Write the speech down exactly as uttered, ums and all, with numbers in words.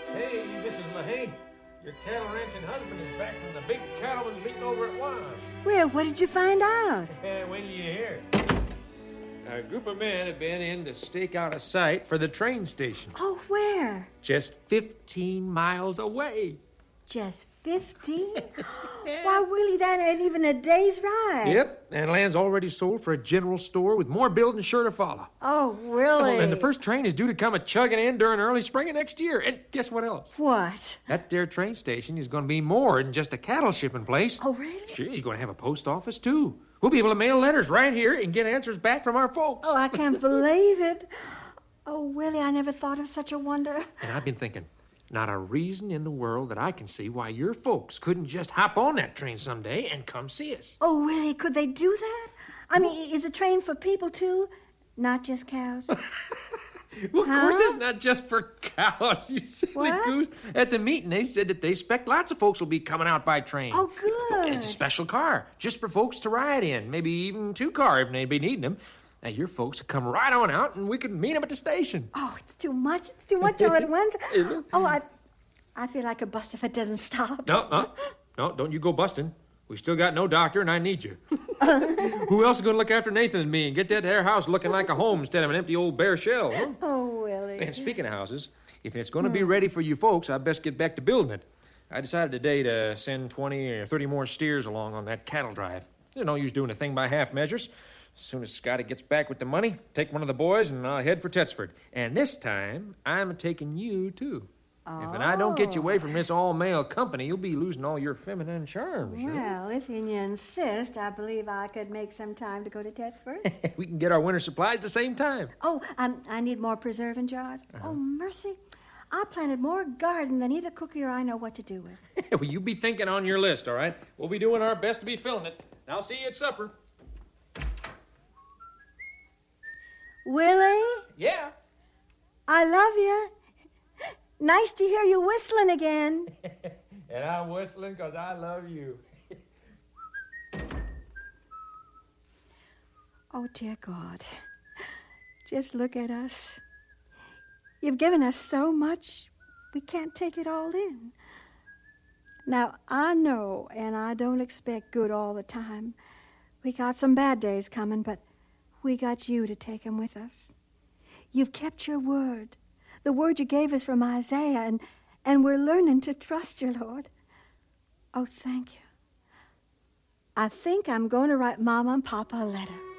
Hey, Missus LaHaye, your cattle ranching husband is back from the big cattlemen's meeting over at Juan. Well, what did you find out? Wait till you hear. A group of men have been in to stake out a site for the train station. Oh, where? Just fifteen miles away. Just fifteen? Why, Willie, that ain't even a day's ride. Yep, and land's already sold for a general store with more building sure to follow. Oh, really? Oh, and the first train is due to come a chugging in during early spring of next year. And guess what else? What? That there train station is going to be more than just a cattle shipping place. Oh, really? Sure, he's going to have a post office, too. We'll be able to mail letters right here and get answers back from our folks. Oh, I can't believe it. Oh, Willie, I never thought of such a wonder. And I've been thinking, not a reason in the world that I can see why your folks couldn't just hop on that train someday and come see us. Oh, Willie, could they do that? I mean, is a train for people, too? Not just cows? Well, of huh? course it's not just for cows, you silly what? goose. At the meeting, they said that they expect lots of folks will be coming out by train. Oh, good. It's a special car, just for folks to ride in. Maybe even two car if they'd be needing them. Now, your folks would come right on out, and we could meet them at the station. Oh, it's too much. It's too much all at once. Is it? Oh, I, I feel like a bust if it doesn't stop. No, no, no, don't you go busting. We still got no doctor, and I need you. Who else is going to look after Nathan and me and get that there house looking like a home instead of an empty old bare shell? Huh? Oh, Willie. And speaking of houses, if it's going to be ready for you folks, I'd best get back to building it. I decided today to send twenty or thirty more steers along on that cattle drive. There's no use doing a thing by half measures. As soon as Scotty gets back with the money, take one of the boys and I'll head for Tetsford. And this time, I'm taking you, too. Oh. If I don't get you away from this all-male company, you'll be losing all your feminine charms. Well, if you insist, I believe I could make some time to go to Tetsford. We can get our winter supplies at the same time. Oh, um, I need more preserving jars. Uh-huh. Oh, mercy. I planted more garden than either Cookie or I know what to do with. Well, you be thinking on your list, all right? We'll be doing our best to be filling it. I'll see you at supper. Willie? Yeah? I love you. Nice to hear you whistling again. And I'm whistling because I love you. Oh, dear God. Just look at us. You've given us so much, we can't take it all in. Now, I know, and I don't expect good all the time. We got some bad days coming, but we got you to take 'em with us. You've kept your word, the word you gave us from Isaiah, and, and we're learning to trust you, Lord. Oh, thank you. I think I'm going to write Mama and Papa a letter.